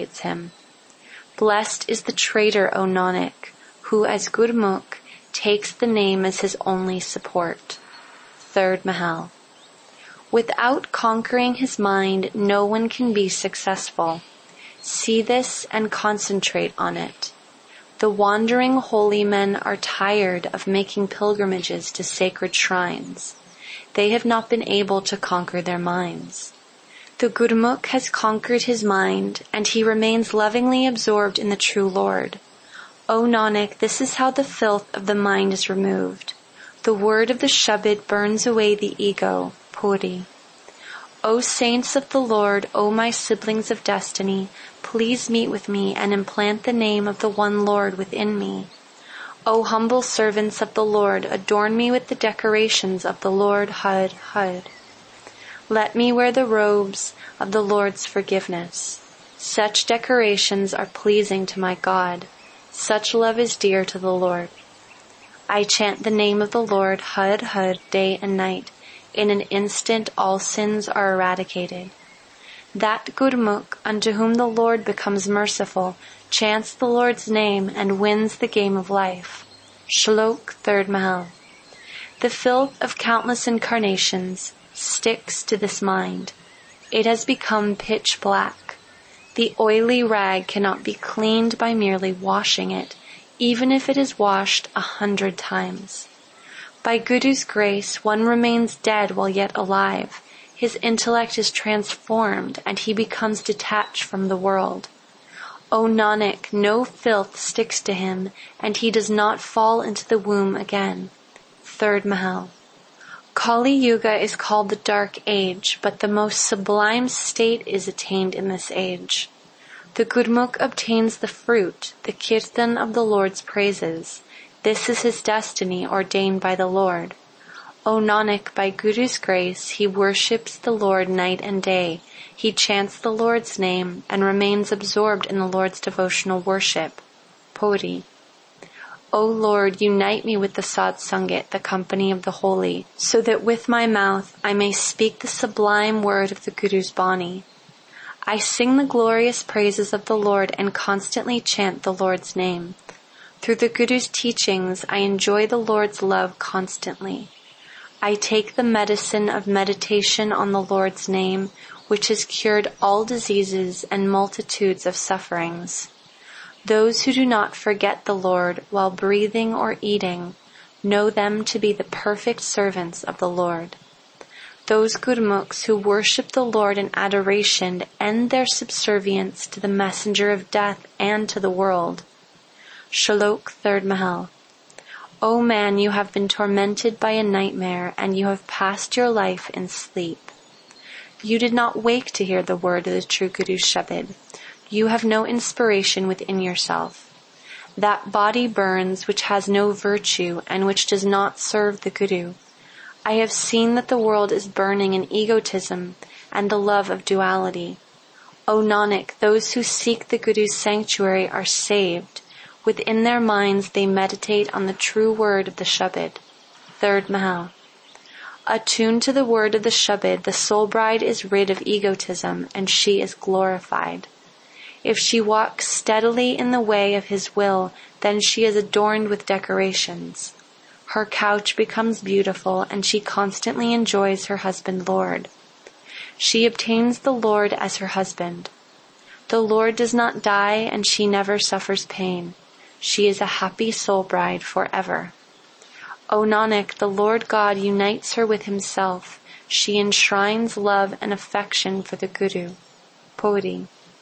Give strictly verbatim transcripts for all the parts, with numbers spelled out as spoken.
visits him. Blessed is the trader, O Nanak, who as Gurmukh takes the name as his only support. Third Mahal. Without conquering his mind, no one can be successful. See this and concentrate on it. The wandering holy men are tired of making pilgrimages to sacred shrines. They have not been able to conquer their minds. The Gurmukh has conquered his mind, and he remains lovingly absorbed in the true Lord. O Nanak, this is how the filth of the mind is removed. The word of the Shabad burns away the ego, Puri. O saints of the Lord, O my siblings of destiny, please meet with me and implant the name of the one Lord within me. O humble servants of the Lord, adorn me with the decorations of the Lord Had Had. Let me wear the robes of the Lord's forgiveness. Such decorations are pleasing to my God. Such love is dear to the Lord. I chant the name of the Lord Had Had day and night. In an instant all sins are eradicated. That Gurmukh unto whom the Lord becomes merciful chants the Lord's name and wins the game of life. Shlok Third Mahal. The filth of countless incarnations sticks to this mind. It has become pitch black. The oily rag cannot be cleaned by merely washing it, even if it is washed a hundred times. By Guru's grace, one remains dead while yet alive. His intellect is transformed and he becomes detached from the world. O Nanak, no filth sticks to him and he does not fall into the womb again. Third Mahal. Kali Yuga is called the dark age, but the most sublime state is attained in this age. The Gurmukh obtains the fruit, the kirtan of the Lord's praises. This is his destiny ordained by the Lord. O Nanak, by Guru's grace, he worships the Lord night and day. He chants the Lord's name and remains absorbed in the Lord's devotional worship. Puri. O Lord, unite me with the Satsangit, the company of the holy, so that with my mouth I may speak the sublime word of the Guru's Bani. I sing the glorious praises of the Lord and constantly chant the Lord's name. Through the Guru's teachings, I enjoy the Lord's love constantly. I take the medicine of meditation on the Lord's name, which has cured all diseases and multitudes of sufferings. Those who do not forget the Lord while breathing or eating, know them to be the perfect servants of the Lord. Those Gurmukhs who worship the Lord in adoration end their subservience to the messenger of death and to the world. Shlok Third Mahal. O man, you have been tormented by a nightmare and you have passed your life in sleep. You did not wake to hear the word of the true Guru's Shabad. You have no inspiration within yourself. That body burns which has no virtue and which does not serve the Guru. I have seen that the world is burning in egotism and the love of duality. O Nanak, those who seek the Guru's sanctuary are saved. Within their minds they meditate on the true word of the Shabad. Third Mahal. Attuned to the word of the Shabad, the soul bride is rid of egotism and she is glorified. If she walks steadily in the way of his will, then she is adorned with decorations. Her couch becomes beautiful and she constantly enjoys her husband Lord. She obtains the Lord as her husband. The Lord does not die and she never suffers pain. She is a happy soul bride forever. O Nanak, the Lord God unites her with himself. She enshrines love and affection for the Guru. Puri.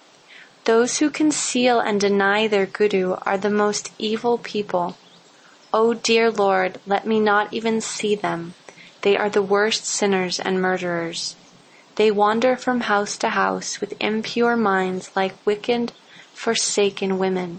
Those who conceal and deny their Guru are the most evil people. O dear Lord, let me not even see them. They are the worst sinners and murderers. They wander from house to house with impure minds like wicked, forsaken women.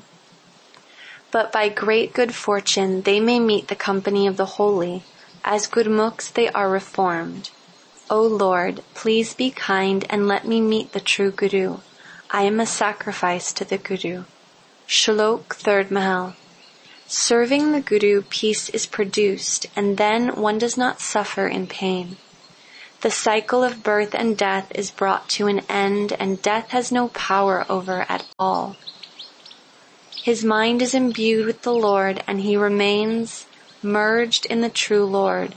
But by great good fortune they may meet the company of the holy. As Gurmukhs they are reformed. O Lord, please be kind and let me meet the true Guru. I am a sacrifice to the Guru. Shlok Third Mahal. Serving the Guru, peace is produced, and then one does not suffer in pain. The cycle of birth and death is brought to an end, and death has no power over at all. His mind is imbued with the Lord, and he remains merged in the true Lord.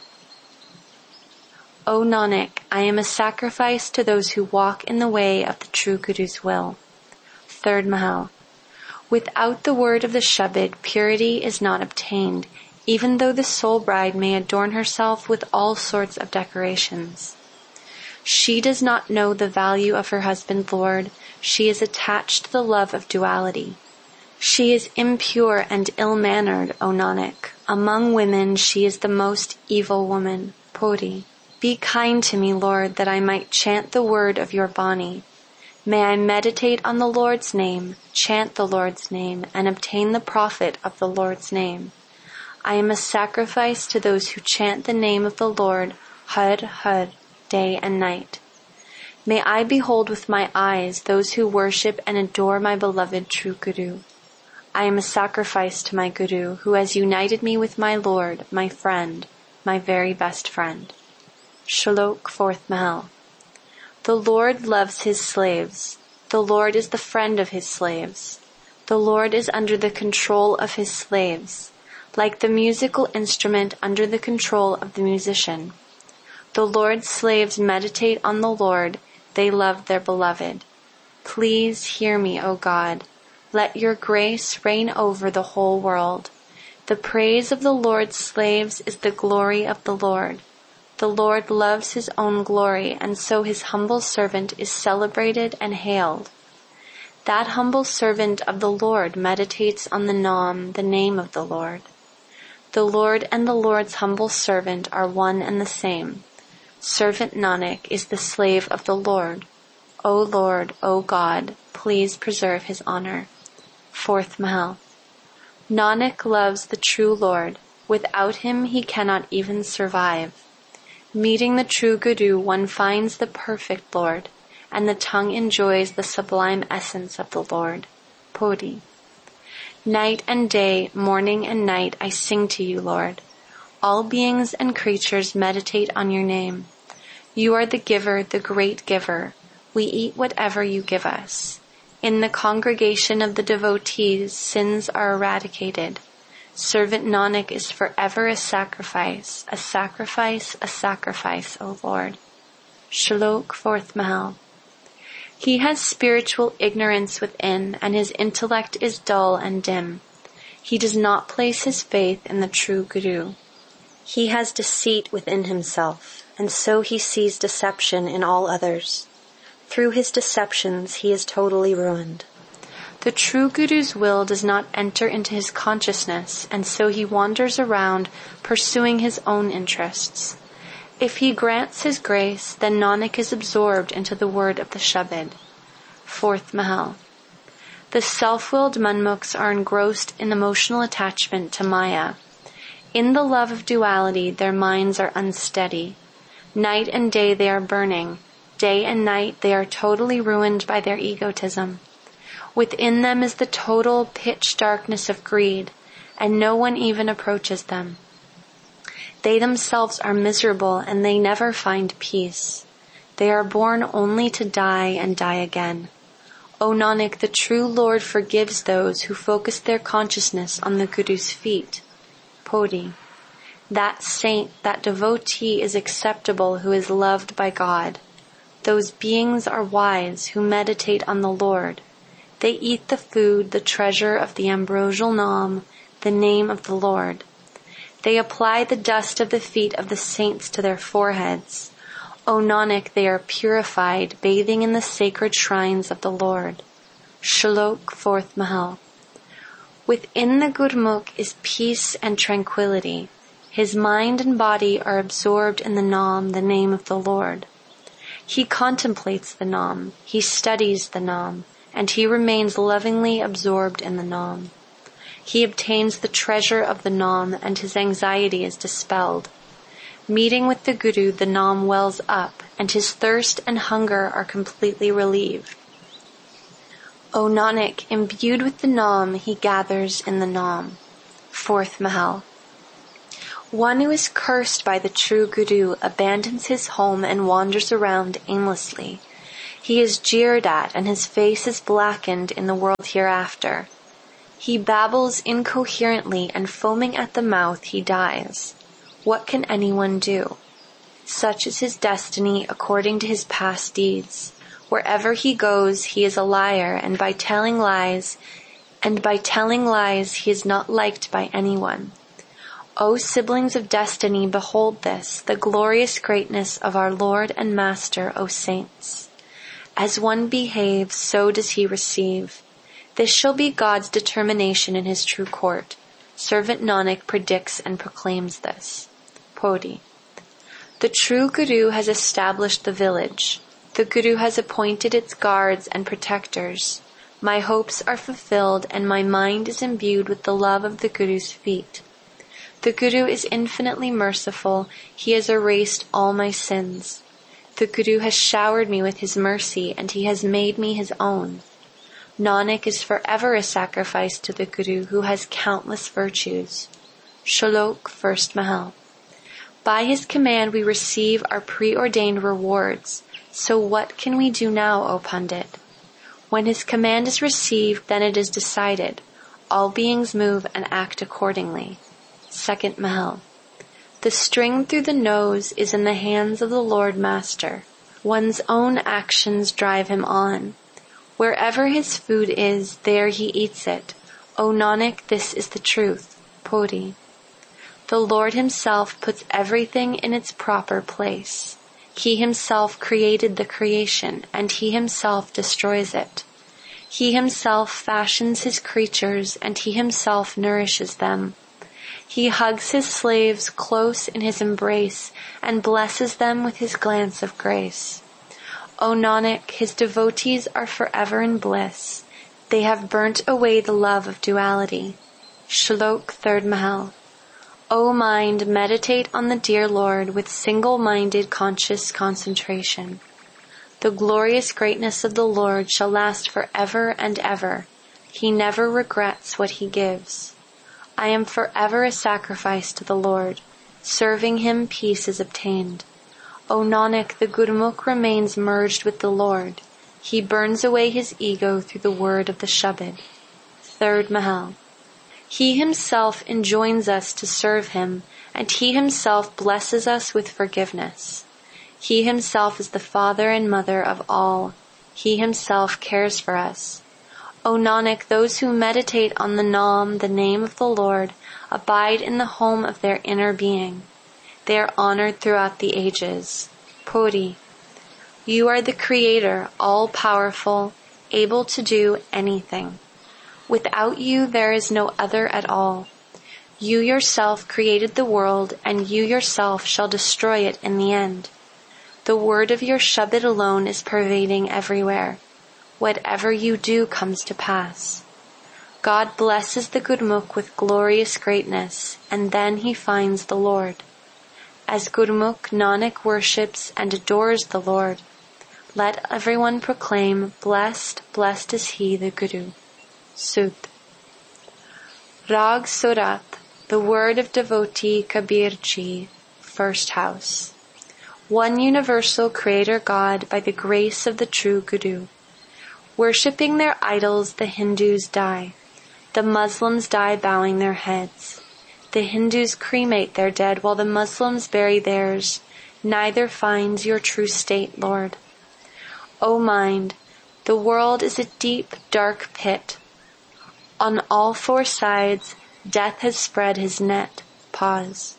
O Nanak, I am a sacrifice to those who walk in the way of the true Guru's will. Third Mahal. Without the word of the Shabad, purity is not obtained, even though the soul bride may adorn herself with all sorts of decorations. She does not know the value of her husband Lord. She is attached to the love of duality. She is impure and ill-mannered, O Nanak. Among women she is the most evil woman. Puri. Be kind to me, Lord, that I might chant the word of your Bani. May I meditate on the Lord's name, chant the Lord's name, and obtain the profit of the Lord's name. I am a sacrifice to those who chant the name of the Lord, Har Har, day and night. May I behold with my eyes those who worship and adore my beloved true Guru. I am a sacrifice to my Guru, who has united me with my Lord, my friend, my very best friend. Shlok Fourth Mahal. The Lord loves his slaves. The Lord is the friend of his slaves. The Lord is under the control of his slaves, like the musical instrument under the control of the musician. The Lord's slaves meditate on the Lord. They love their beloved. Please hear me, O God. Let your grace reign over the whole world. The praise of the Lord's slaves is the glory of the Lord. The Lord loves his own glory, and so his humble servant is celebrated and hailed. That humble servant of the Lord meditates on the Nam, the name of the Lord. The Lord and the Lord's humble servant are one and the same. Servant Nanak is the slave of the Lord. O Lord, O God, please preserve his honor. Fourth Mahal. Nanak loves the true Lord. Without him he cannot even survive. Meeting the true Guru, one finds the perfect Lord, and the tongue enjoys the sublime essence of the Lord. Puri. Night and day, morning and night, I sing to you, Lord. All beings and creatures meditate on your name. You are the giver, the great giver. We eat whatever you give us. In the congregation of the devotees, sins are eradicated. Servant Nanak is forever a sacrifice, a sacrifice, a sacrifice, O Lord. Shlok Fourth Mahal. He has spiritual ignorance within, and his intellect is dull and dim. He does not place his faith in the true Guru. He has deceit within himself, and so he sees deception in all others. Through his deceptions he is totally ruined. The true Guru's will does not enter into his consciousness, and so he wanders around pursuing his own interests. If he grants his grace, then Nanak is absorbed into the word of the Shabad. Fourth Mahal. The self-willed Manmukhs are engrossed in emotional attachment to Maya. In the love of duality, their minds are unsteady. Night and day they are burning. Day and night they are totally ruined by their egotism. Within them is the total pitch darkness of greed, and no one even approaches them. They themselves are miserable, and they never find peace. They are born only to die and die again. O Nanak, the true Lord forgives those who focus their consciousness on the Guru's feet. Puri. That saint, that devotee is acceptable who is loved by God. Those beings are wise who meditate on the Lord. They eat the food, the treasure of the ambrosial Nam, the name of the Lord. They apply the dust of the feet of the saints to their foreheads. O Nanak, they are purified, bathing in the sacred shrines of the Lord. Shlok Fourth Mahal. Within the Gurmukh is peace and tranquility. His mind and body are absorbed in the Nam, the name of the Lord. He contemplates the Nam, he studies the Nam, and he remains lovingly absorbed in the Nam. He obtains the treasure of the Nam, and his anxiety is dispelled. Meeting with the Guru, the Nam wells up, and his thirst and hunger are completely relieved. O Nanak, imbued with the Nam, he gathers in the Nam. Fourth Mahal. One who is cursed by the true Guru abandons his home and wanders around aimlessly. He is jeered at and his face is blackened in the world hereafter. He babbles incoherently and foaming at the mouth he dies. What can anyone do? Such is his destiny according to his past deeds. Wherever he goes, he is a liar, and by telling lies, and by telling lies, he is not liked by anyone. O siblings of destiny, behold this, the glorious greatness of our Lord and Master, O saints. As one behaves, so does he receive. This shall be God's determination in his true court. Servant Nanak predicts and proclaims this. Podi. The true Guru has established the village. The Guru has appointed its guards and protectors. My hopes are fulfilled and my mind is imbued with the love of the Guru's feet. The Guru is infinitely merciful. He has erased all my sins. The Guru has showered me with his mercy and he has made me his own. Nanak is forever a sacrifice to the Guru who has countless virtues. Shalok, first Mahal. By his command we receive our preordained rewards. So what can we do now, O Pandit? When his command is received, then it is decided. All beings move and act accordingly. Second Mahal. The string through the nose is in the hands of the Lord Master. One's own actions drive him on. Wherever his food is, there he eats it. O Nanak, this is the truth. Podi. The Lord himself puts everything in its proper place. He himself created the creation, and he himself destroys it. He himself fashions his creatures, and he himself nourishes them. He hugs his slaves close in his embrace, and blesses them with his glance of grace. O Nanak, his devotees are forever in bliss. They have burnt away the love of duality. Shalok, third Mahal. O mind, meditate on the dear Lord with single-minded conscious concentration. The glorious greatness of the Lord shall last forever and ever. He never regrets what he gives. I am forever a sacrifice to the Lord. Serving him, peace is obtained. O Nanak, the Gurmukh remains merged with the Lord. He burns away his ego through the word of the Shabad. Third Mahal. He himself enjoins us to serve him, and he himself blesses us with forgiveness. He himself is the father and mother of all. He himself cares for us. O Nanak, those who meditate on the Naam, the name of the Lord, abide in the home of their inner being. They are honored throughout the ages. Podi. You are the Creator, all-powerful, able to do anything. Without you there is no other at all. You yourself created the world, and you yourself shall destroy it in the end. The word of your Shabad alone is pervading everywhere. Whatever you do comes to pass. God blesses the Gurmukh with glorious greatness, and then he finds the Lord. As Gurmukh, Nanak worships and adores the Lord. Let everyone proclaim, blessed, blessed is he, the Guru. Sut. Rag Surat, the word of devotee Kabir Ji, first house. One universal Creator God by the grace of the true Guru. Worshipping their idols, the Hindus die. The Muslims die bowing their heads. The Hindus cremate their dead while the Muslims bury theirs. Neither finds your true state, Lord. O mind, the world is a deep, dark pit. On all four sides, death has spread his net. Pause.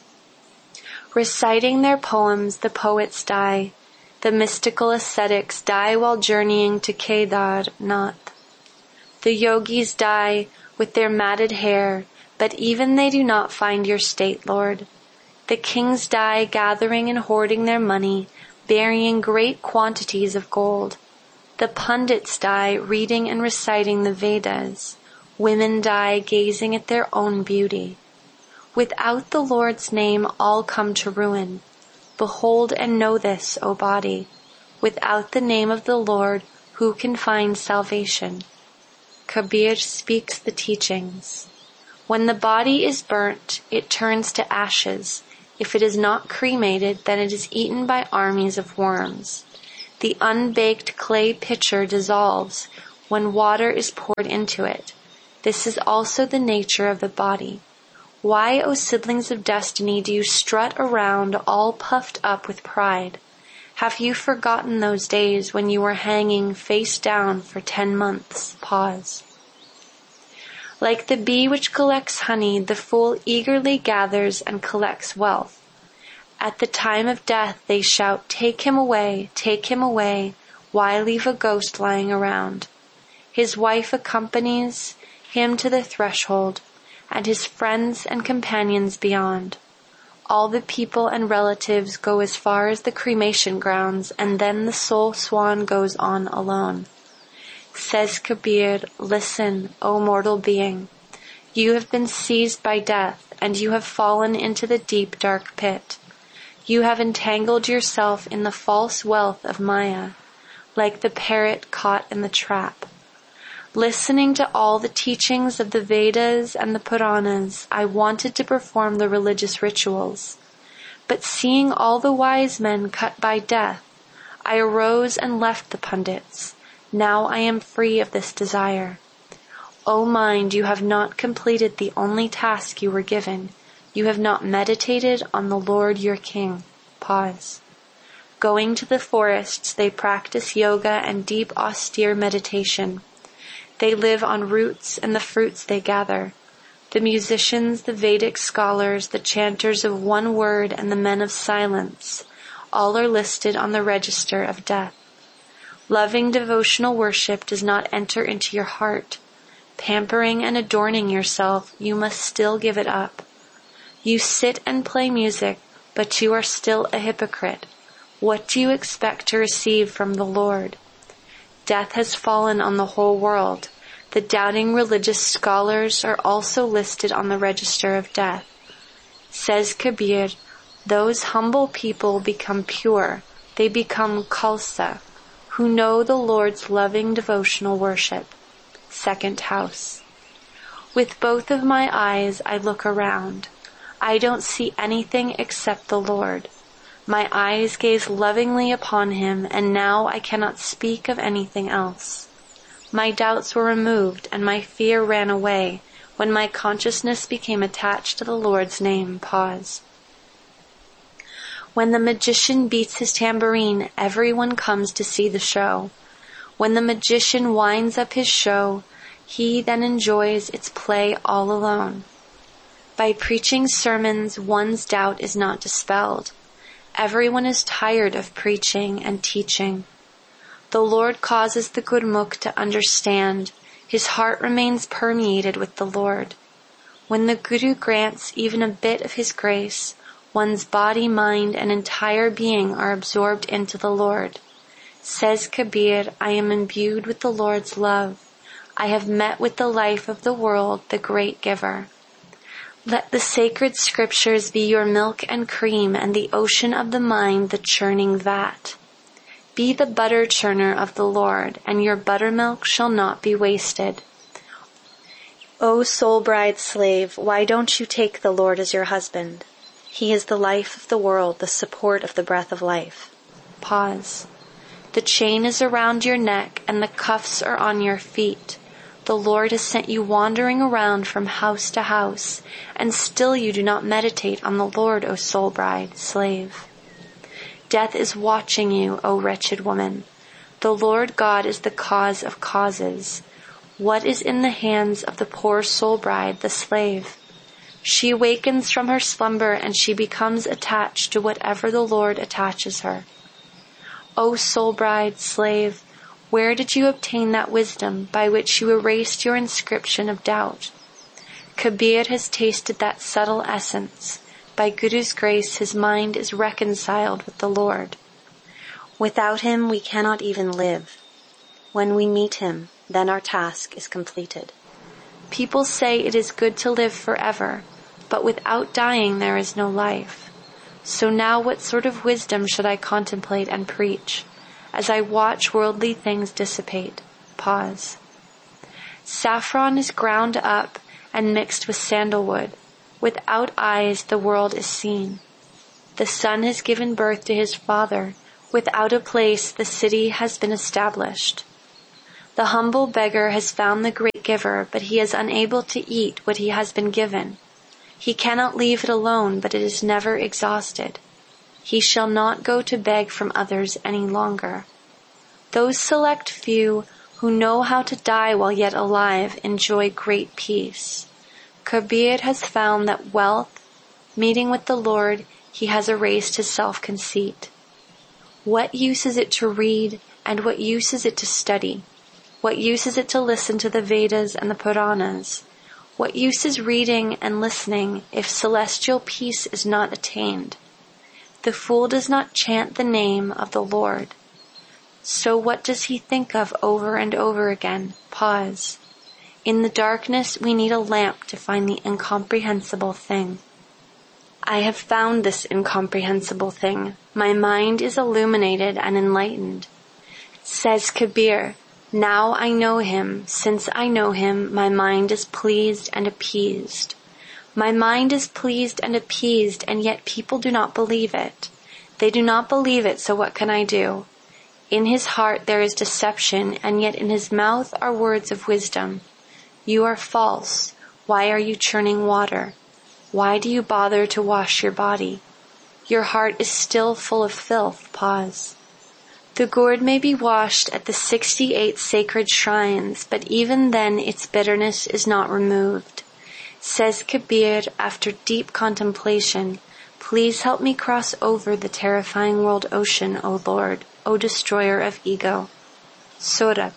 Reciting their poems, the poets die. The mystical ascetics die while journeying to Kedar Nath. The yogis die with their matted hair, but even they do not find your state, Lord. The kings die gathering and hoarding their money, burying great quantities of gold. The pundits die reading and reciting the Vedas. Women die gazing at their own beauty. Without the Lord's name, all come to ruin. Behold and know this, O body. Without the name of the Lord, who can find salvation? Kabir speaks the teachings. When the body is burnt, it turns to ashes. If it is not cremated, then it is eaten by armies of worms. The unbaked clay pitcher dissolves when water is poured into it. This is also the nature of the body. Why, O siblings of destiny, do you strut around all puffed up with pride? Have you forgotten those days when you were hanging face down for ten months? Pause. Like the bee which collects honey, the fool eagerly gathers and collects wealth. At the time of death they shout, "Take him away, take him away. Why leave a ghost lying around?" His wife accompanies him to the threshold, and his friends and companions beyond. All the people and relatives go as far as the cremation grounds, and then the soul swan goes on alone. Says Kabir, "Listen, O mortal being. You have been seized by death, and you have fallen into the deep dark pit. You have entangled yourself in the false wealth of Maya, like the parrot caught in the trap. Listening to all the teachings of the Vedas and the Puranas, I wanted to perform the religious rituals. But seeing all the wise men cut by death, I arose and left the pundits. Now I am free of this desire. O mind, you have not completed the only task you were given. You have not meditated on the Lord your King." Pause. Going to the forests, they practice yoga and deep austere meditation. They live on roots and the fruits they gather. The musicians, the Vedic scholars, the chanters of one word, and the men of silence, all are listed on the register of death. Loving devotional worship does not enter into your heart. Pampering and adorning yourself, you must still give it up. You sit and play music, but you are still a hypocrite. What do you expect to receive from the Lord? Death has fallen on the whole world. The doubting religious scholars are also listed on the register of death. Says Kabir, those humble people become pure. They become Khalsa, who know the Lord's loving devotional worship. Second house. With both of my eyes I look around. I don't see anything except the Lord. My eyes gaze lovingly upon him, and now I cannot speak of anything else. My doubts were removed, and my fear ran away when my consciousness became attached to the Lord's name. Pause. When the magician beats his tambourine, everyone comes to see the show. When the magician winds up his show, he then enjoys its play all alone. By preaching sermons, one's doubt is not dispelled. Everyone is tired of preaching and teaching. The Lord causes the Gurmukh to understand. His heart remains permeated with the Lord. When the Guru grants even a bit of his grace, one's body, mind, and entire being are absorbed into the Lord. Says Kabir, I am imbued with the Lord's love. I have met with the life of the world, the great giver. Let the sacred scriptures be your milk and cream, and the ocean of the mind the churning vat. Be the butter churner of the Lord, and your buttermilk shall not be wasted. O soul bride slave, why don't you take the Lord as your husband? He is the life of the world, the support of the breath of life. Pause. The chain is around your neck, and the cuffs are on your feet. The Lord has sent you wandering around from house to house, and still you do not meditate on the Lord, O soul bride, slave. Death is watching you, O wretched woman. The Lord God is the cause of causes. What is in the hands of the poor soul bride, the slave? She awakens from her slumber, and she becomes attached to whatever the Lord attaches her. O soul bride, slave, where did you obtain that wisdom by which you erased your inscription of doubt? Kabir has tasted that subtle essence. By Guru's grace, his mind is reconciled with the Lord. Without him, we cannot even live. When we meet him, then our task is completed. People say it is good to live forever, but without dying there is no life. So now what sort of wisdom should I contemplate and preach, as I watch worldly things dissipate? Pause. Saffron is ground up and mixed with sandalwood. Without eyes the world is seen. The son has given birth to his father. Without a place the city has been established. The humble beggar has found the great giver, but he is unable to eat what he has been given. He cannot leave it alone, but it is never exhausted. He shall not go to beg from others any longer. Those select few who know how to die while yet alive enjoy great peace. Kabir has found that wealth, meeting with the Lord, he has erased his self-conceit. What use is it to read, and what use is it to study? What use is it to listen to the Vedas and the Puranas? What use is reading and listening if celestial peace is not attained? The fool does not chant the name of the Lord. So what does he think of over and over again? Pause. In the darkness we need a lamp to find the incomprehensible thing. I have found this incomprehensible thing. My mind is illuminated and enlightened. Says Kabir, now I know him. Since I know him, my mind is pleased and appeased. My mind is pleased and appeased, and yet people do not believe it. They do not believe it, so what can I do? In his heart there is deception, and yet in his mouth are words of wisdom. You are false. Why are you churning water? Why do you bother to wash your body? Your heart is still full of filth. Pause. The gourd may be washed at the sixty-eight sacred shrines, but even then its bitterness is not removed. Says Kabir after deep contemplation, please help me cross over the terrifying world ocean, O Lord, O destroyer of ego. Surat.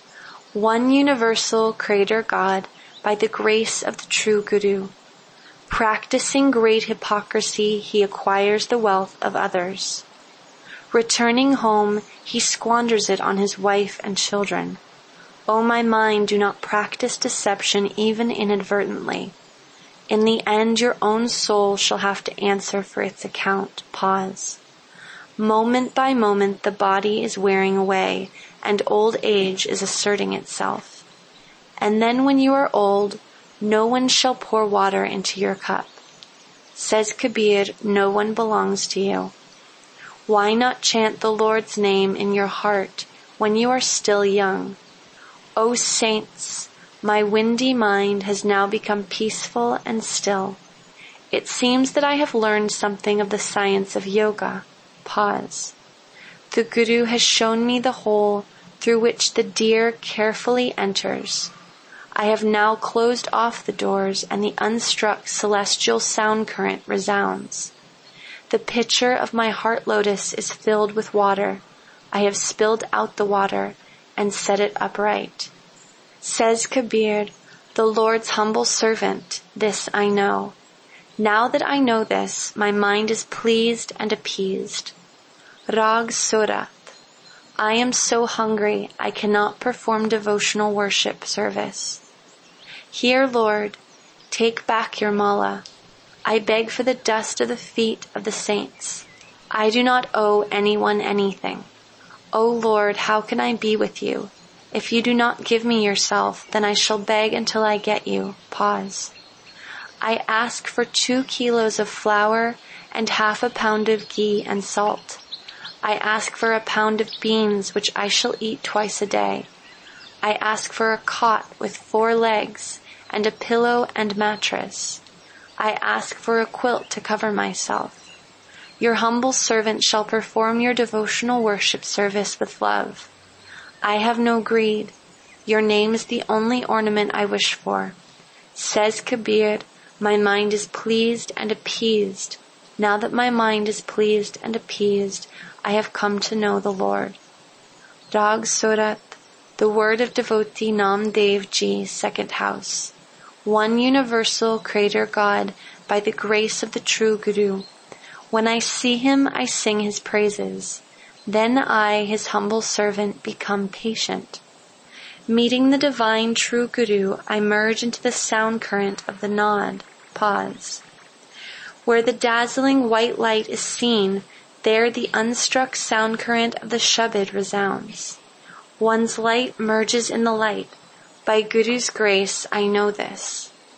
One universal Creator God, by the grace of the true Guru. Practicing great hypocrisy, he acquires the wealth of others. Returning home, he squanders it on his wife and children. O my mind, do not practice deception even inadvertently. In the end, your own soul shall have to answer for its account. Pause. Moment by moment, the body is wearing away, and old age is asserting itself. And then when you are old, no one shall pour water into your cup. Says Kabir, no one belongs to you. Why not chant the Lord's name in your heart when you are still young? O saints, my windy mind has now become peaceful and still. It seems that I have learned something of the science of yoga. Pause. The Guru has shown me the hole through which the deer carefully enters. I have now closed off the doors, and the unstruck celestial sound current resounds. The pitcher of my heart lotus is filled with water. I have spilled out the water and set it upright. Says Kabir, the Lord's humble servant, this I know. Now that I know this, my mind is pleased and appeased. Rag Surat. I am so hungry, I cannot perform devotional worship service. Here, Lord, take back your mala. I beg for the dust of the feet of the saints. I do not owe anyone anything. O Lord, how can I be with you? If you do not give me yourself, then I shall beg until I get you. Pause. I ask for two kilos of flour and half a pound of ghee and salt. I ask for a pound of beans, which I shall eat twice a day. I ask for a cot with four legs and a pillow and mattress. I ask for a quilt to cover myself. Your humble servant shall perform your devotional worship service with love. I have no greed. Your name is the only ornament I wish for. Says Kabir, my mind is pleased and appeased. Now that my mind is pleased and appeased, I have come to know the Lord. Rag Surat, the word of devotee Namdev Ji, second house. One universal Creator God, by the grace of the true Guru. When I see him, I sing his praises. Then I, his humble servant, become patient. Meeting the divine true Guru, I merge into the sound current of the Nod. Pause. Where the dazzling white light is seen, there the unstruck sound current of the Shabad resounds. One's light merges in the light. By Guru's grace, I know this.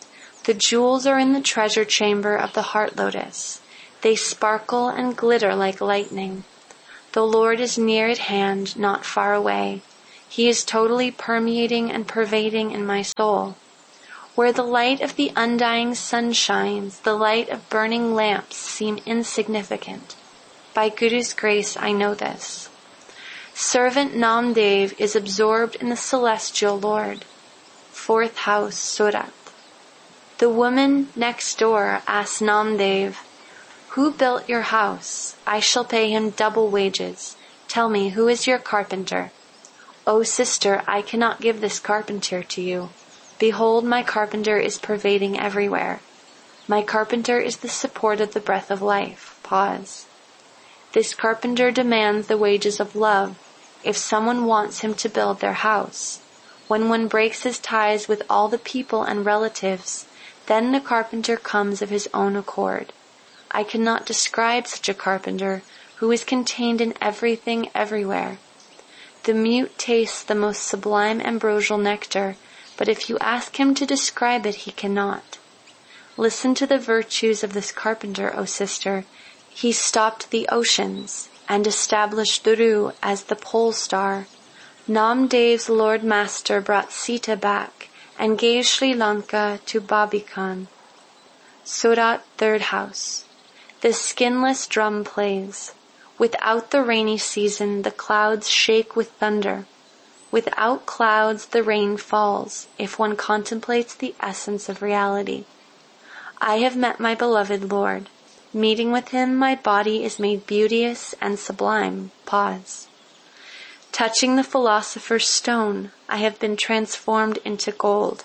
The jewels are in the treasure chamber of the heart lotus. They sparkle and glitter like lightning. The Lord is near at hand, not far away. He is totally permeating and pervading in my soul. Where the light of the undying sun shines, the light of burning lamps seem insignificant. By Guru's grace, I know this. Servant Namdev is absorbed in the celestial Lord. Fourth house, Surat. The woman next door asked Namdev, "Who built your house? I shall pay him double wages. Tell me, who is your carpenter?" "O sister, I cannot give this carpenter to you. Behold, my carpenter is pervading everywhere. My carpenter is the support of the breath of life." Pause. This carpenter demands the wages of love if someone wants him to build their house. When one breaks his ties with all the people and relatives, then the carpenter comes of his own accord. I cannot describe such a carpenter who is contained in everything everywhere. The mute tastes the most sublime ambrosial nectar, but if you ask him to describe it, he cannot. Listen to the virtues of this carpenter, O sister. He stopped the oceans and established Dhuru as the pole star. Namdev's Lord Master brought Sita back and gave Sri Lanka to Babikan. Surat, third house. The skinless drum plays. Without the rainy season, the clouds shake with thunder. Without clouds, the rain falls, if one contemplates the essence of reality. I have met my beloved Lord. Meeting with him, my body is made beauteous and sublime. Pause. Touching the philosopher's stone, I have been transformed into gold.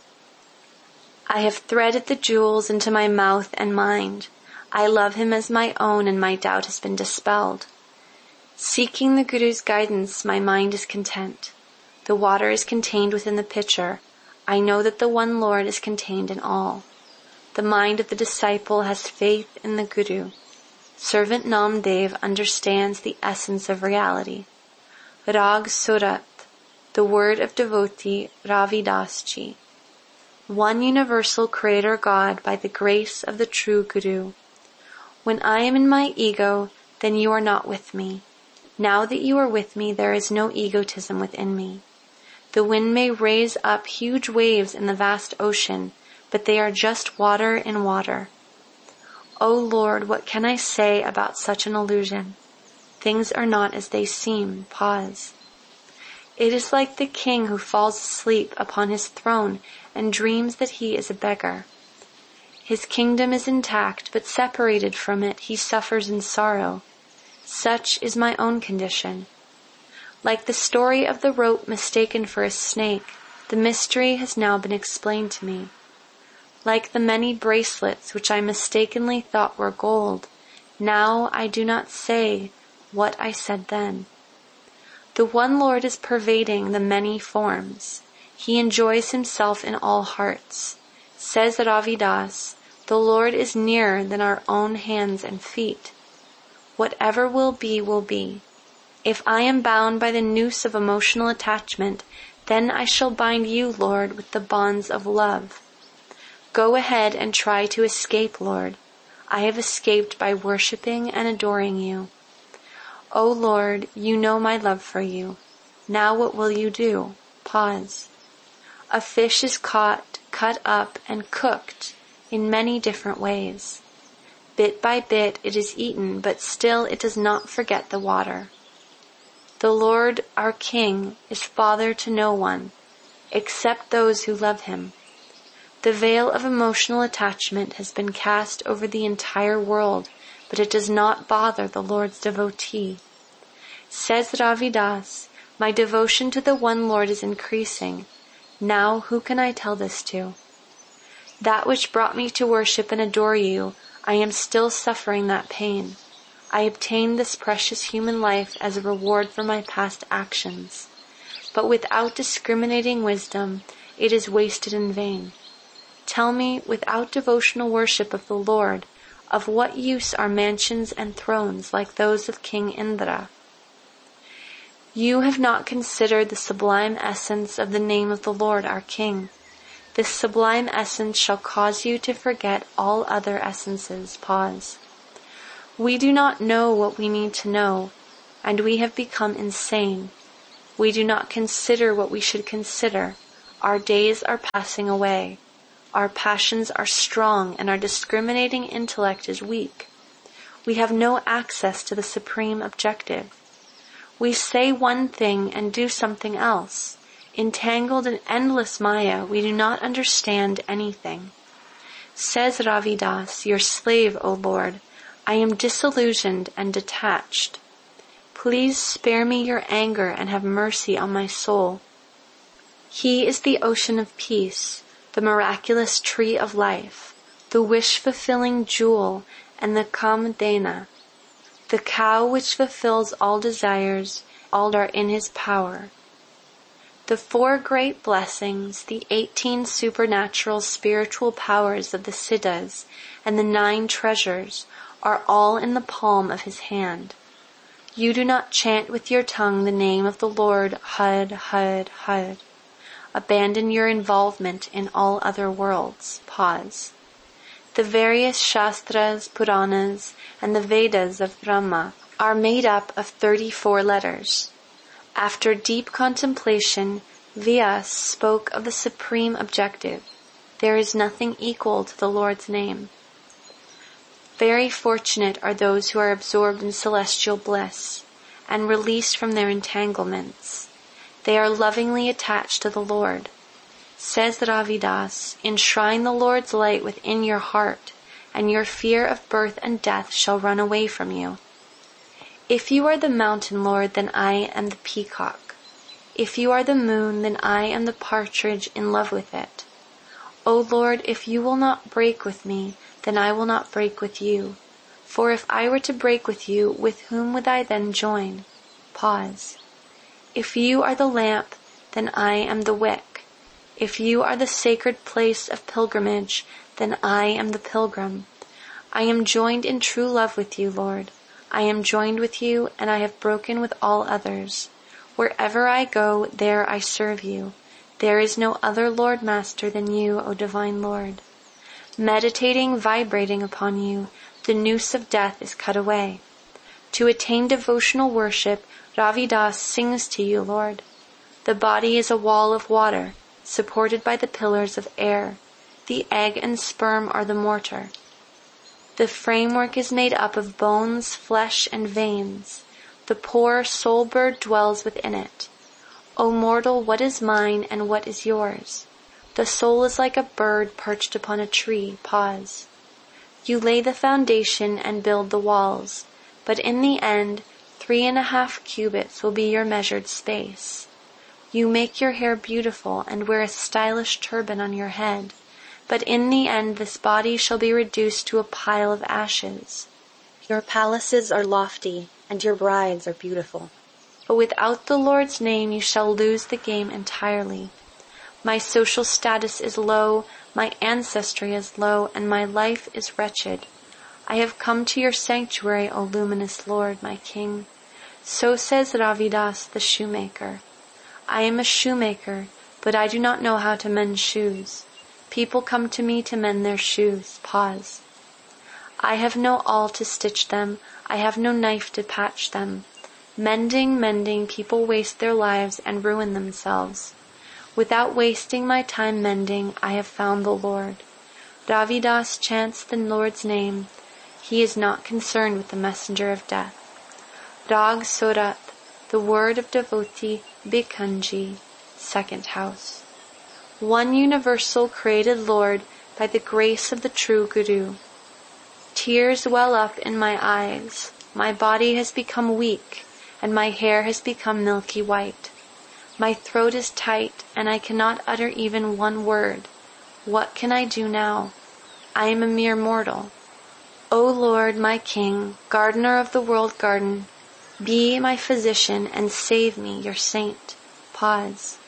I have threaded the jewels into my mouth and mind. I love him as my own, and my doubt has been dispelled. Seeking the Guru's guidance, my mind is content. The water is contained within the pitcher. I know that the one Lord is contained in all. The mind of the disciple has faith in the Guru. Servant Namdev understands the essence of reality. Rag Surat, the word of devotee Ravidas Ji. One universal Creator God by the grace of the true Guru. When I am in my ego, then you are not with me. Now that you are with me, there is no egotism within me. The wind may raise up huge waves in the vast ocean, but they are just water in water. O Lord, what can I say about such an illusion? Things are not as they seem. Pause. It is like the king who falls asleep upon his throne and dreams that he is a beggar. His kingdom is intact, but separated from it, he suffers in sorrow. Such is my own condition. Like the story of the rope mistaken for a snake, the mystery has now been explained to me. Like the many bracelets which I mistakenly thought were gold, now I do not say what I said then. The one Lord is pervading the many forms. He enjoys himself in all hearts. Says Ravidas, the Lord is nearer than our own hands and feet. Whatever will be, will be. If I am bound by the noose of emotional attachment, then I shall bind you, Lord, with the bonds of love. Go ahead and try to escape, Lord. I have escaped by worshipping and adoring you. O Lord, you know my love for you. Now what will you do? Pause. A fish is caught, cut up, and cooked in many different ways. Bit by bit it is eaten, but still it does not forget the water. The Lord, our King, is Father to no one, except those who love him. The veil of emotional attachment has been cast over the entire world, but it does not bother the Lord's devotee. Says Ravidas, my devotion to the one Lord is increasing. Now who can I tell this to? That which brought me to worship and adore you, I am still suffering that pain. I obtained this precious human life as a reward for my past actions. But without discriminating wisdom, it is wasted in vain. Tell me, without devotional worship of the Lord, of what use are mansions and thrones like those of King Indra? You have not considered the sublime essence of the name of the Lord our King. This sublime essence shall cause you to forget all other essences. Pause. We do not know what we need to know, and we have become insane. We do not consider what we should consider. Our days are passing away. Our passions are strong, and our discriminating intellect is weak. We have no access to the supreme objective. We say one thing and do something else. Entangled in endless Maya, we do not understand anything. Says Ravidas, your slave, O Lord, I am disillusioned and detached. Please spare me your anger and have mercy on my soul. He is the ocean of peace, the miraculous tree of life, the wish-fulfilling jewel, and the Kamadena, the cow which fulfills all desires, all are in his power. The four great blessings, the eighteen supernatural spiritual powers of the Siddhas, and the nine treasures are all in the palm of his hand. You do not chant with your tongue the name of the Lord, Hud, Hud, Hud. Abandon your involvement in all other worlds. Pause. The various Shastras, Puranas, and the Vedas of Brahma are made up of thirty-four letters. After deep contemplation, Vyas spoke of the supreme objective. There is nothing equal to the Lord's name. Very fortunate are those who are absorbed in celestial bliss and released from their entanglements. They are lovingly attached to the Lord. Says Ravidas, enshrine the Lord's light within your heart, and your fear of birth and death shall run away from you. If you are the mountain, Lord, then I am the peacock. If you are the moon, then I am the partridge in love with it. O Lord, if you will not break with me, then I will not break with you. For if I were to break with you, with whom would I then join? Pause. If you are the lamp, then I am the wick. If you are the sacred place of pilgrimage, then I am the pilgrim. I am joined in true love with you, Lord. I am joined with you, and I have broken with all others. Wherever I go, there I serve you. There is no other Lord Master than you, O Divine Lord. Meditating, vibrating upon you, the noose of death is cut away. To attain devotional worship, Ravidas sings to you, Lord. The body is a wall of water, supported by the pillars of air. The egg and sperm are the mortar. The framework is made up of bones, flesh, and veins. The poor soul bird dwells within it. O mortal, what is mine and what is yours? The soul is like a bird perched upon a tree. Pause. You lay the foundation and build the walls, but in the end, three and a half cubits will be your measured space. You make your hair beautiful and wear a stylish turban on your head, but in the end this body shall be reduced to a pile of ashes. Your palaces are lofty, and your brides are beautiful. But without the Lord's name you shall lose the game entirely. My social status is low, my ancestry is low, and my life is wretched. I have come to your sanctuary, O luminous Lord, my King. So says Ravidas the shoemaker. I am a shoemaker, but I do not know how to mend shoes. People come to me to mend their shoes. Pause. I have no awl to stitch them. I have no knife to patch them. Mending, mending, people waste their lives and ruin themselves. Without wasting my time mending, I have found the Lord. Ravidas chants the Lord's name. He is not concerned with the messenger of death. Rag Sorat, the word of devotee, Bhikanji, second house. One universal created Lord by the grace of the true Guru. Tears well up in my eyes. My body has become weak, and my hair has become milky white. My throat is tight, and I cannot utter even one word. What can I do now? I am a mere mortal. O Lord, my King, gardener of the world garden, be my physician and save me, your saint. Pause.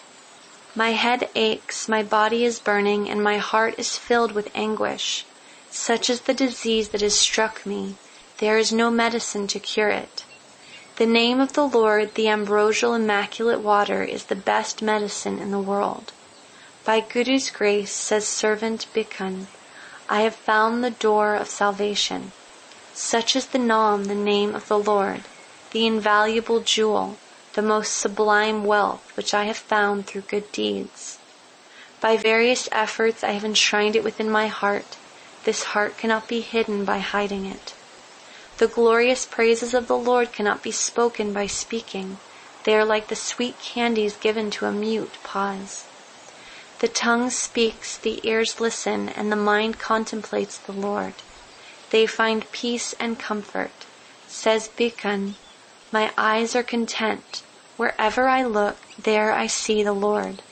My head aches, my body is burning, and my heart is filled with anguish. Such is the disease that has struck me. There is no medicine to cure it. The name of the Lord, the ambrosial immaculate water, is the best medicine in the world. By Guru's grace, says servant Bhikhan, I have found the door of salvation. Such is the Naam, the name of the Lord, the invaluable jewel, the most sublime wealth which I have found through good deeds. By various efforts I have enshrined it within my heart. This heart cannot be hidden by hiding it. The glorious praises of the Lord cannot be spoken by speaking. They are like the sweet candies given to a mute pause. The tongue speaks, the ears listen, and the mind contemplates the Lord. They find peace and comfort. Says Bhikhan, my eyes are content. Wherever I look, there I see the Lord.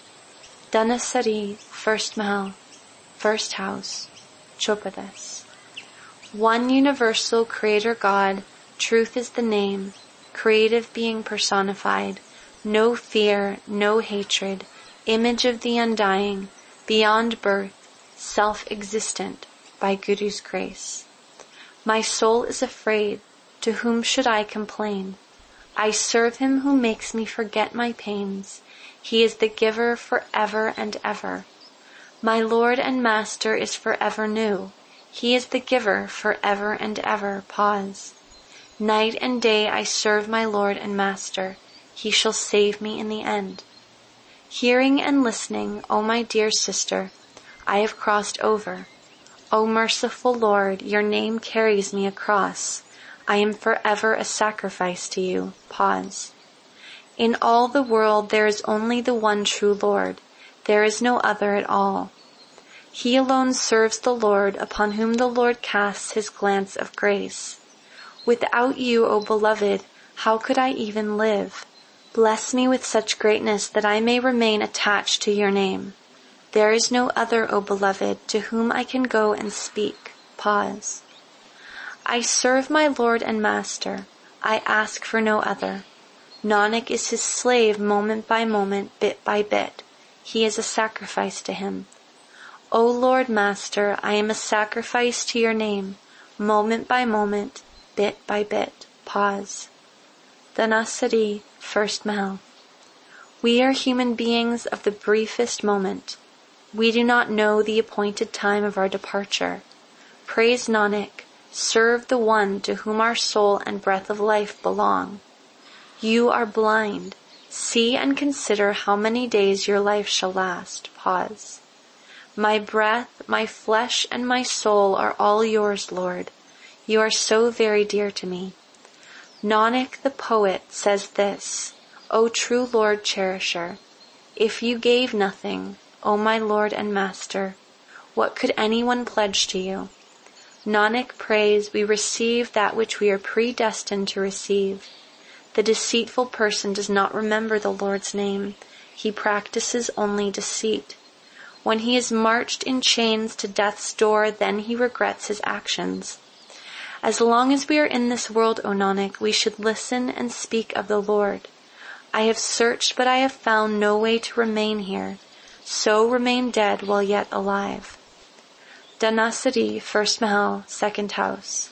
Dhanasari, first Mahal, first house, Chopadas. One universal creator God, truth is the name, creative being personified, no fear, no hatred, image of the undying, beyond birth, self-existent, by Guru's grace. My soul is afraid, to whom should I complain? I serve him who makes me forget my pains. He is the giver forever and ever. My Lord and Master is forever new. He is the giver forever and ever. Pause. Night and day I serve my Lord and Master. He shall save me in the end. Hearing and listening, O my dear sister, I have crossed over. O merciful Lord, your name carries me across. I am forever a sacrifice to you. Pause. In all the world there is only the one true Lord. There is no other at all. He alone serves the Lord, upon whom the Lord casts his glance of grace. Without you, O beloved, how could I even live? Bless me with such greatness that I may remain attached to your name. There is no other, O beloved, to whom I can go and speak. Pause. I serve my Lord and Master. I ask for no other. Nanak is his slave moment by moment, bit by bit. He is a sacrifice to him. O Lord Master, I am a sacrifice to your name, moment by moment, bit by bit. Pause. Dhanasari, first Mahal. We are human beings of the briefest moment. We do not know the appointed time of our departure. Praise Nanak, serve the one to whom our soul and breath of life belong. You are blind. See and consider how many days your life shall last. Pause. My breath, my flesh, and my soul are all yours, Lord. You are so very dear to me. Nanak the poet says this, O true Lord Cherisher, if you gave nothing, O my Lord and Master, what could anyone pledge to you? Nanak prays we receive that which we are predestined to receive. The deceitful person does not remember the Lord's name. He practices only deceit. When he is marched in chains to death's door, then he regrets his actions. As long as we are in this world, O Nanak, we should listen and speak of the Lord. I have searched, but I have found no way to remain here. So remain dead while yet alive. Dhanasari, first Mahal, second house.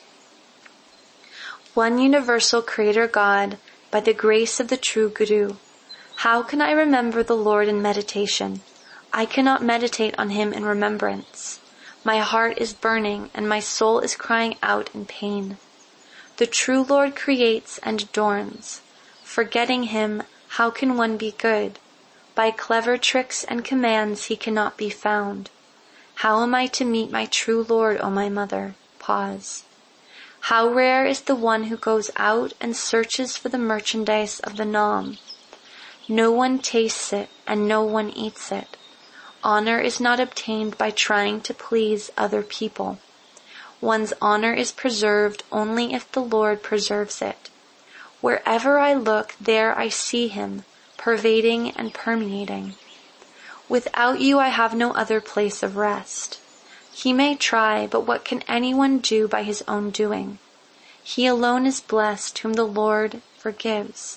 One universal creator God, by the grace of the true Guru. How can I remember the Lord in meditation? I cannot meditate on him in remembrance. My heart is burning and my soul is crying out in pain. The true Lord creates and adorns. Forgetting him, how can one be good? By clever tricks and commands he cannot be found. How am I to meet my true Lord, O my mother? Pause. How rare is the one who goes out and searches for the merchandise of the Naam. No one tastes it and no one eats it. Honor is not obtained by trying to please other people. One's honor is preserved only if the Lord preserves it. Wherever I look, there I see him, pervading and permeating. Without you I have no other place of rest. He may try, but what can anyone do by his own doing? He alone is blessed whom the Lord forgives.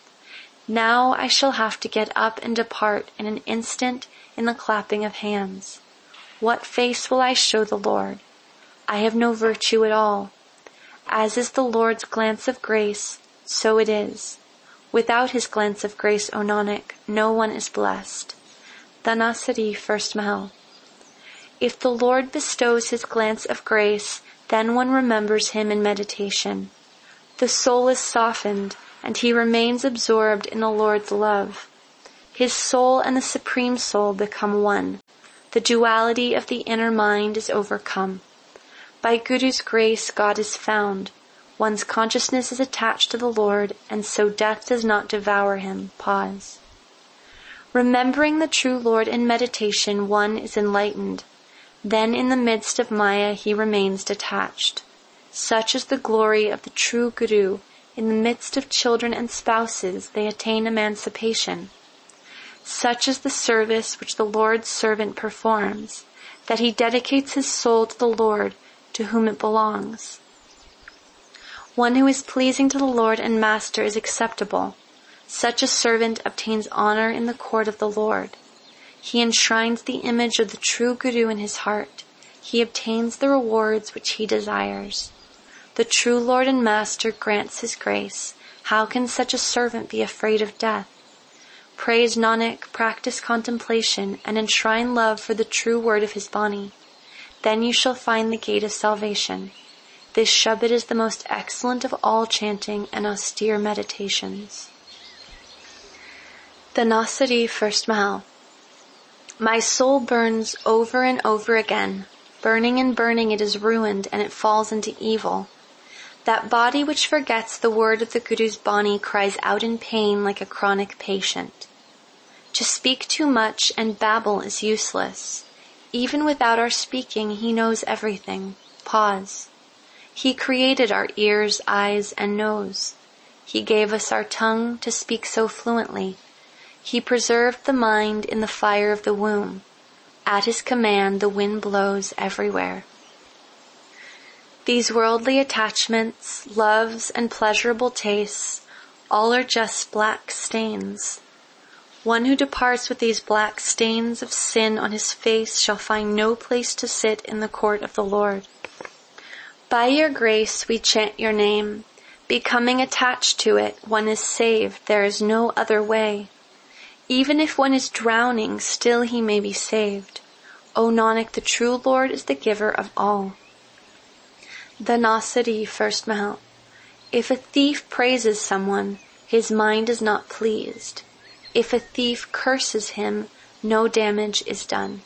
Now I shall have to get up and depart in an instant in the clapping of hands. What face will I show the Lord? I have no virtue at all. As is the Lord's glance of grace, so it is. Without his glance of grace, O Nanak, no one is blessed. Dhanasari, first Mahal. If the Lord bestows his glance of grace, then one remembers him in meditation. The soul is softened, and he remains absorbed in the Lord's love. His soul and the Supreme Soul become one. The duality of the inner mind is overcome. By Guru's grace, God is found. One's consciousness is attached to the Lord, and so death does not devour him. Pause. Remembering the true Lord in meditation, one is enlightened. Then in the midst of Maya he remains detached. Such is the glory of the true Guru. In the midst of children and spouses, they attain emancipation. Such is the service which the Lord's servant performs, that he dedicates his soul to the Lord, to whom it belongs. One who is pleasing to the Lord and Master is acceptable. Such a servant obtains honor in the court of the Lord. He enshrines the image of the true Guru in his heart. He obtains the rewards which he desires. The true Lord and Master grants his grace. How can such a servant be afraid of death? Praise Nanak, practice contemplation, and enshrine love for the true word of his Bani. Then you shall find the gate of salvation. This Shabad is the most excellent of all chanting and austere meditations. Dhanasari, first Mahal. My soul burns over and over again. Burning and burning it is ruined, and it falls into evil. That body which forgets the word of the Guru's Bani cries out in pain like a chronic patient. To speak too much and babble is useless. Even without our speaking, he knows everything. Pause. He created our ears, eyes, and nose. He gave us our tongue to speak so fluently. He preserved the mind in the fire of the womb. At his command, the wind blows everywhere. These worldly attachments, loves, and pleasurable tastes, all are just black stains. One who departs with these black stains of sin on his face shall find no place to sit in the court of the Lord. By your grace we chant your name. Becoming attached to it, one is saved. There is no other way. Even if one is drowning, still he may be saved. O Nanak, the true Lord is the giver of all. Dhanasari, first Mahal. If a thief praises someone, his mind is not pleased. If a thief curses him, no damage is done.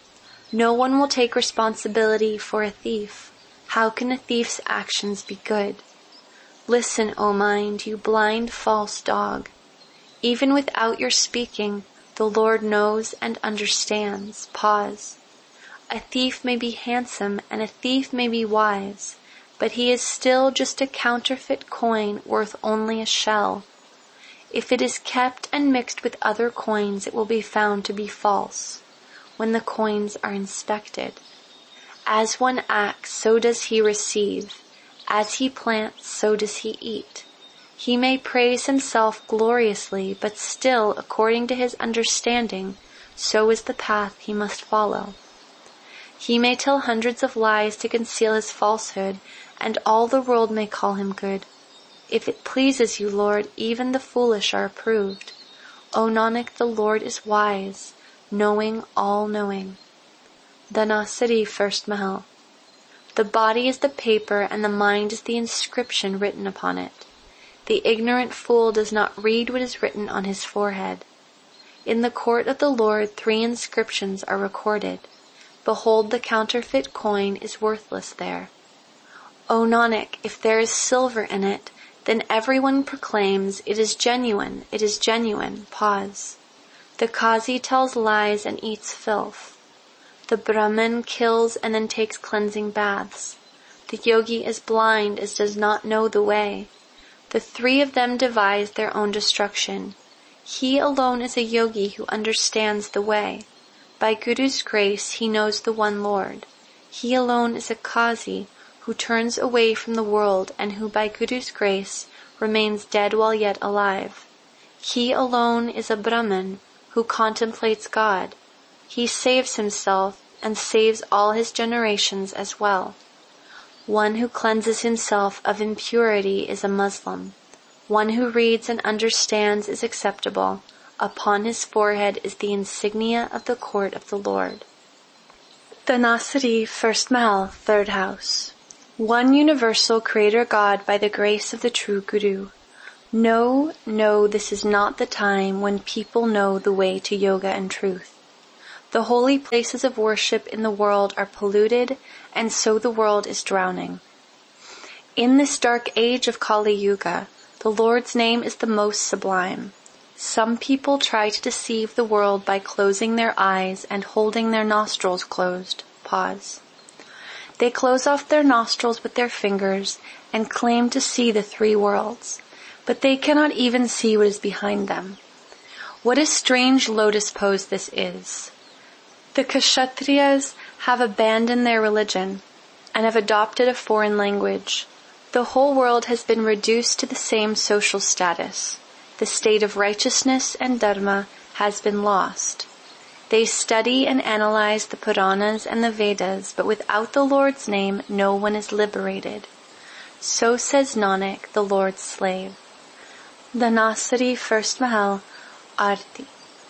No one will take responsibility for a thief. How can a thief's actions be good? Listen, O mind, you blind false dog. Even without your speaking, the Lord knows and understands. Pause. A thief may be handsome and a thief may be wise, but he is still just a counterfeit coin worth only a shell. If it is kept and mixed with other coins, it will be found to be false when the coins are inspected. As one acts, so does he receive. As he plants, so does he eat. He may praise himself gloriously, but still, according to his understanding, so is the path he must follow. He may tell hundreds of lies to conceal his falsehood, and all the world may call him good. If it pleases you, Lord, even the foolish are approved. O Nanak, the Lord is wise, knowing, all-knowing. Dhanasari, first Mahal. The body is the paper, and the mind is the inscription written upon it. The ignorant fool does not read what is written on his forehead. In the court of the Lord, three inscriptions are recorded. Behold, the counterfeit coin is worthless there. O Nanak, if there is silver in it, then everyone proclaims, it is genuine, it is genuine. Pause. The Qazi tells lies and eats filth. The Brahmin kills and then takes cleansing baths. The yogi is blind as does not know the way. The three of them devise their own destruction. He alone is a yogi who understands the way. By Guru's grace, he knows the one Lord. He alone is a Qazi who turns away from the world and who by Guru's grace remains dead while yet alive. He alone is a Brahmin who contemplates God. He saves himself and saves all his generations as well. One who cleanses himself of impurity is a Muslim. One who reads and understands is acceptable. Upon his forehead is the insignia of the court of the Lord. Dhanasari, first Mahal, third house. One universal Creator God by the grace of the true Guru. No, no, this is not the time when people know the way to yoga and truth. The holy places of worship in the world are polluted, and so the world is drowning. In this dark age of Kali Yuga, the Lord's name is the most sublime. Some people try to deceive the world by closing their eyes and holding their nostrils closed. Pause. They close off their nostrils with their fingers and claim to see the three worlds, but they cannot even see what is behind them. What a strange lotus pose this is. The Kshatriyas have abandoned their religion and have adopted a foreign language. The whole world has been reduced to the same social status. The state of righteousness and dharma has been lost. They study and analyze the Puranas and the Vedas, but without the Lord's name, no one is liberated. So says Nanak, the Lord's slave. Dhanasari, first Mahal, Arti.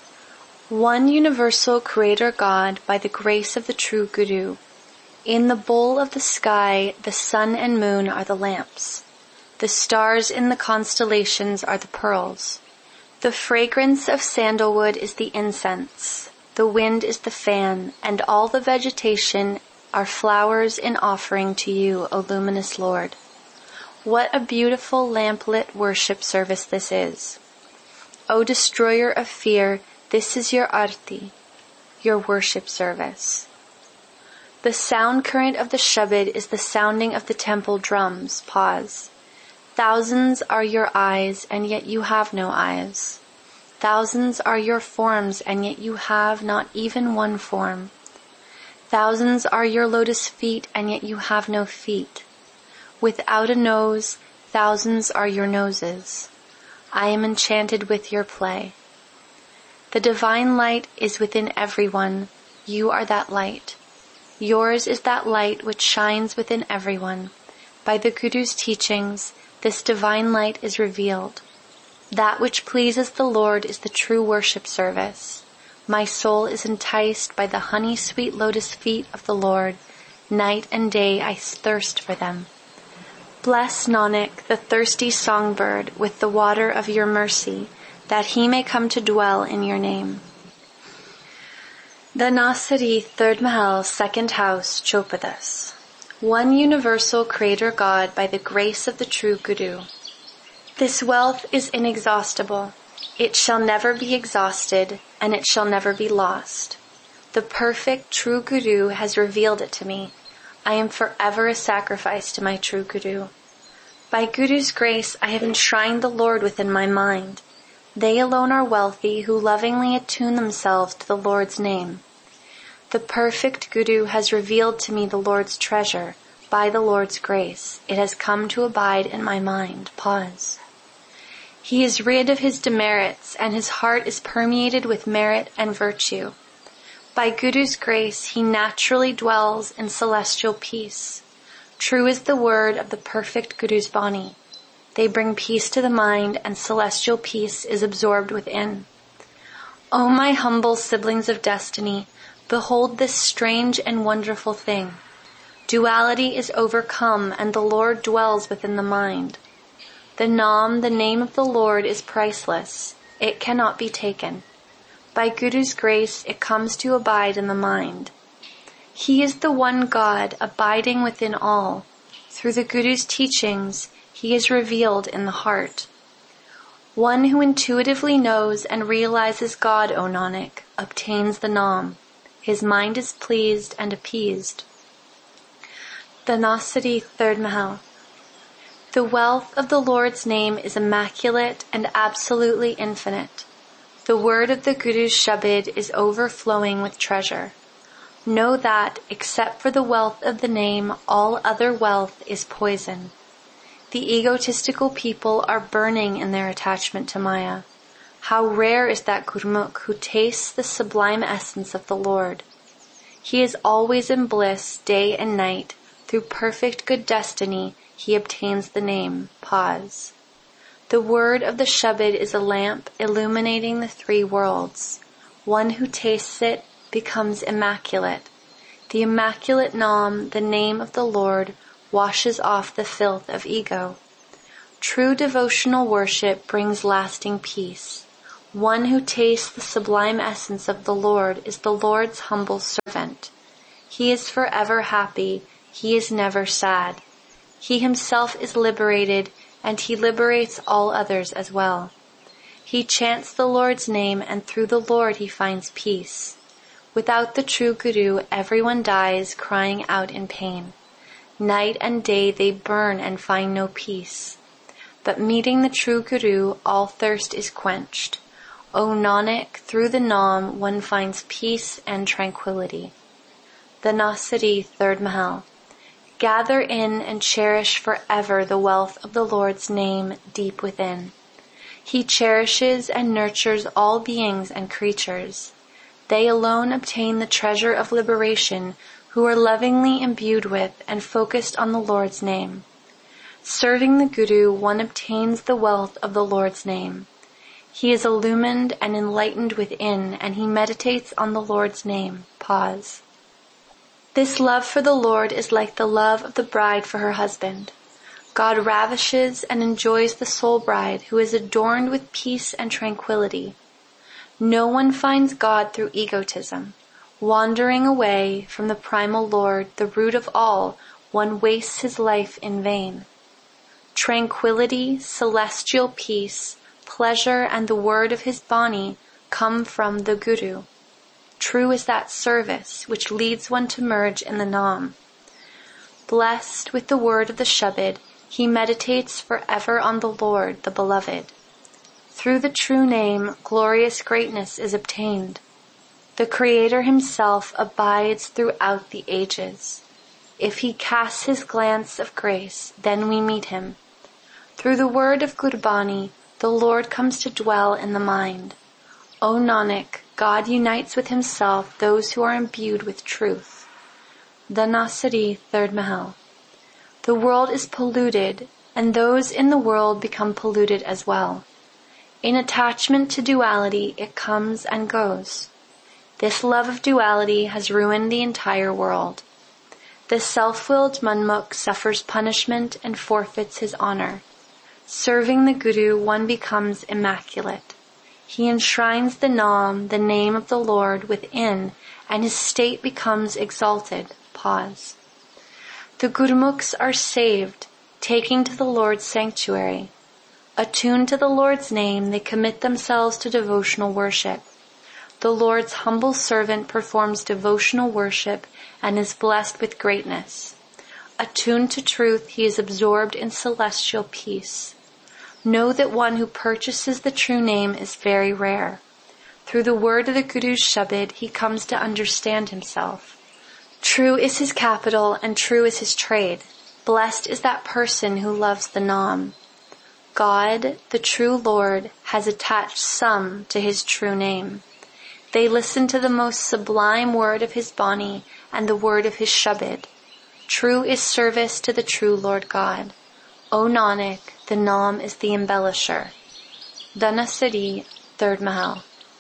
One universal Creator God by the grace of the true Guru. In the bowl of the sky, the sun and moon are the lamps. The stars in the constellations are the pearls. The fragrance of sandalwood is the incense. The wind is the fan, and all the vegetation are flowers in offering to you, O luminous Lord. What a beautiful lamplit worship service this is. O destroyer of fear, this is your arti, your worship service. The sound current of the Shabad is the sounding of the temple drums. Pause. Thousands are your eyes, and yet you have no eyes. Thousands are your forms, and yet you have not even one form. Thousands are your lotus feet, and yet you have no feet. Without a nose, thousands are your noses. I am enchanted with your play. The divine light is within everyone. You are that light. Yours is that light which shines within everyone. By the Guru's teachings, this divine light is revealed. That which pleases the Lord is the true worship service. My soul is enticed by the honey-sweet lotus feet of the Lord. Night and day I thirst for them. Bless Nanak, the thirsty songbird, with the water of your mercy, that he may come to dwell in your name. Dhanasari, third Mahal, second house, Chopadas. One universal Creator God by the grace of the true Guru. This wealth is inexhaustible. It shall never be exhausted, and it shall never be lost. The perfect true Guru has revealed it to me. I am forever a sacrifice to my true Guru. By Guru's grace, I have enshrined the Lord within my mind. They alone are wealthy who lovingly attune themselves to the Lord's name. The perfect Guru has revealed to me the Lord's treasure. By the Lord's grace, it has come to abide in my mind. Pause. He is rid of his demerits, and his heart is permeated with merit and virtue. By Guru's grace, he naturally dwells in celestial peace. True is the word of the perfect Guru's Bani. They bring peace to the mind, and celestial peace is absorbed within. O my humble siblings of destiny, behold this strange and wonderful thing. Duality is overcome, and the Lord dwells within the mind. The Nam, the name of the Lord, is priceless. It cannot be taken. By Guru's grace, it comes to abide in the mind. He is the one God, abiding within all. Through the Guru's teachings, he is revealed in the heart. One who intuitively knows and realizes God, O Nanak, obtains the Nam. His mind is pleased and appeased. Dhanasari, third Mahal. The wealth of the Lord's name is immaculate and absolutely infinite. The word of the Guru's Shabad is overflowing with treasure. Know that, except for the wealth of the name, all other wealth is poison. The egotistical people are burning in their attachment to Maya. How rare is that Gurmukh who tastes the sublime essence of the Lord. He is always in bliss, day and night. Through perfect good destiny, he obtains the name. Pause. The word of the Shabad is a lamp illuminating the three worlds. One who tastes it becomes immaculate. The immaculate Nam, the name of the Lord, washes off the filth of ego. True devotional worship brings lasting peace. One who tastes the sublime essence of the Lord is the Lord's humble servant. He is forever happy. He is never sad. He himself is liberated, and he liberates all others as well. He chants the Lord's name, and through the Lord he finds peace. Without the true Guru, everyone dies crying out in pain. Night and day they burn and find no peace. But meeting the true Guru, all thirst is quenched. O Nanak, through the Nam one finds peace and tranquility. The Nasari, third Mahal. Gather in and cherish forever the wealth of the Lord's name deep within. He cherishes and nurtures all beings and creatures. They alone obtain the treasure of liberation who are lovingly imbued with and focused on the Lord's name. Serving the Guru, one obtains the wealth of the Lord's name. He is illumined and enlightened within, and he meditates on the Lord's name. Pause. This love for the Lord is like the love of the bride for her husband. God ravishes and enjoys the soul bride who is adorned with peace and tranquility. No one finds God through egotism. Wandering away from the primal Lord, the root of all, one wastes his life in vain. Tranquility, celestial peace, pleasure, and the word of his Bani come from the Guru. True is that service which leads one to merge in the Nam. Blessed with the word of the Shabad, he meditates forever on the Lord, the Beloved. Through the true name, glorious greatness is obtained. The Creator himself abides throughout the ages. If he casts his glance of grace, then we meet him. Through the word of Gurbani, the Lord comes to dwell in the mind. O Nanak, God unites with himself those who are imbued with truth. The Nasari, third Mahal. The world is polluted, and those in the world become polluted as well. In attachment to duality, it comes and goes. This love of duality has ruined the entire world. The self-willed Manmukh suffers punishment and forfeits his honor. Serving the Guru, one becomes immaculate. He enshrines the Nam, the name of the Lord, within, and his state becomes exalted. Pause. The Gurmukhs are saved, taking to the Lord's sanctuary. Attuned to the Lord's name, they commit themselves to devotional worship. The Lord's humble servant performs devotional worship and is blessed with greatness. Attuned to truth, he is absorbed in celestial peace. Know that one who purchases the true name is very rare. Through the word of the Guru's Shabad, he comes to understand himself. True is his capital and true is his trade. Blessed is that person who loves the Nam. God, the true Lord, has attached some to his true name. They listen to the most sublime word of his Bani and the word of his Shabad. True is service to the true Lord God. O Nanak, the Nam is the embellisher. The Nasari, third Mahal.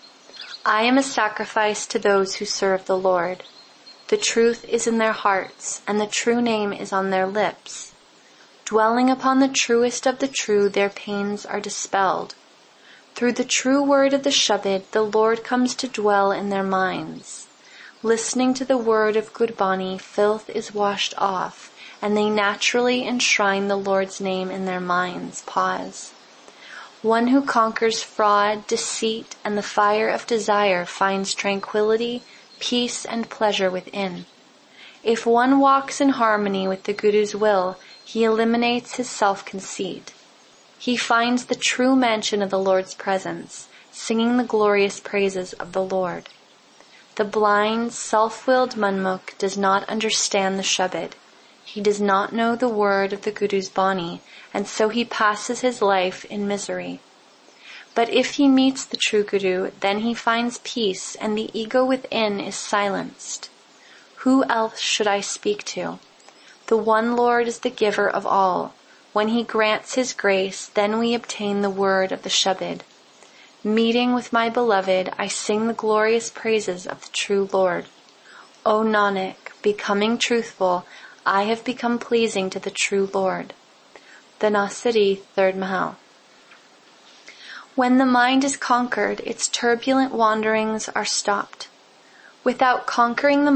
I am a sacrifice to those who serve the Lord. The truth is in their hearts, and the true name is on their lips. Dwelling upon the truest of the true, their pains are dispelled. Through the true word of the Shabad, the Lord comes to dwell in their minds. Listening to the word of Gurbani, filth is washed off, and they naturally enshrine the Lord's name in their minds. Pause. One who conquers fraud, deceit, and the fire of desire finds tranquility, peace, and pleasure within. If one walks in harmony with the Guru's will, he eliminates his self-conceit. He finds the true mention of the Lord's presence, singing the glorious praises of the Lord. The blind, self-willed Manmukh does not understand the Shabad. He does not know the word of the Guru's Bani, and so he passes his life in misery. But if he meets the true Guru, then he finds peace, and the ego within is silenced. Who else should I speak to? The one Lord is the giver of all. When he grants his grace, then we obtain the word of the Shabad. Meeting with my beloved, I sing the glorious praises of the true Lord. O Nanak, becoming truthful, I have become pleasing to the true Lord. The Nasiri, third Mahal. When the mind is conquered, its turbulent wanderings are stopped. Without conquering the